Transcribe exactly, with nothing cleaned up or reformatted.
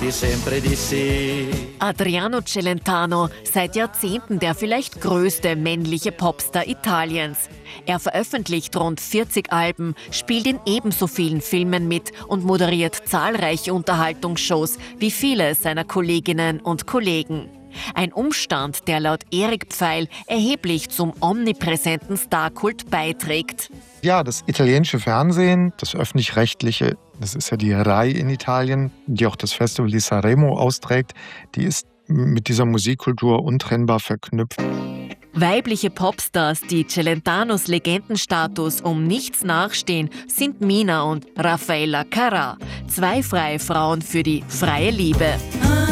di sempre di sì. Adriano Celentano, seit Jahrzehnten der vielleicht größte männliche Popstar Italiens. Er veröffentlicht rund vierzig Alben, spielt in ebenso vielen Filmen mit und moderiert zahlreiche Unterhaltungsshows wie viele seiner Kolleginnen und Kollegen. Ein Umstand, der laut Erik Pfeil erheblich zum omnipräsenten Starkult beiträgt. Ja, das italienische Fernsehen, das öffentlich-rechtliche, das ist ja die RAI in Italien, die auch das Festival di Sanremo austrägt, die ist mit dieser Musikkultur untrennbar verknüpft. Weibliche Popstars, die Celentanos Legendenstatus um nichts nachstehen, sind Mina und Raffaella Carrà, zwei freie Frauen für die freie Liebe.